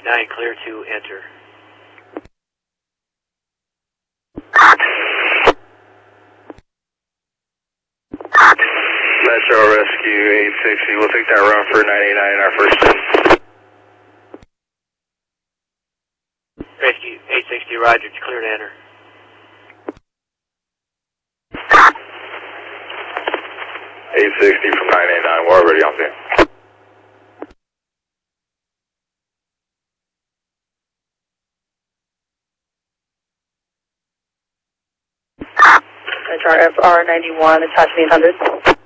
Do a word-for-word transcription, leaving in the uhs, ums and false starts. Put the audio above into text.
nine, clear to enter. Metro Rescue eight sixty, we'll take that run for nine eight nine in our first step. Rescue eight sixty, roger, it's clear to enter. eight sixty from nine eight nine, we're already on scene. Metro F R ninety-one, attachment eight hundred.